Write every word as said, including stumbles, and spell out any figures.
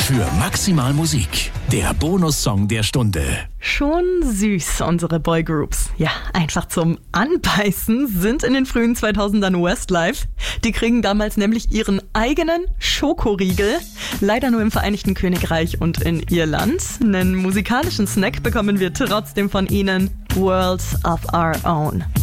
für Maximal Musik. Der Bonussong der Stunde. Schon süß, unsere Boygroups. Ja, einfach zum Anbeißen sind in den frühen zweitausendern Westlife. Die kriegen damals nämlich ihren eigenen Schokoriegel. Leider nur im Vereinigten Königreich und in Irland. Einen musikalischen Snack bekommen wir trotzdem von ihnen. Worlds of Our Own.